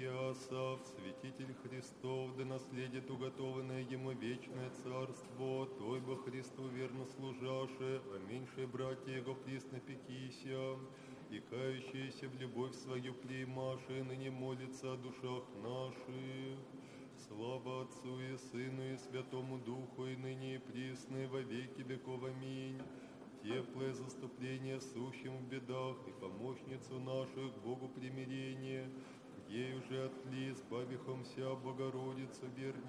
Иосаф, святитель Христов, да наследит уготованное ему вечное царство, той бы Христу верно служаше, а меньшие братья его присно пекися, и кающиеся в любовь свою клеймаши, ныне молится о душах наших. Слава Отцу и Сыну и Святому Духу, и ныне и присно, и во веки веков. Аминь. Теплое заступление сущим в бедах и помощницу нашу к Богу примирение, ей уже отли, избавихомся, Богородицу верни.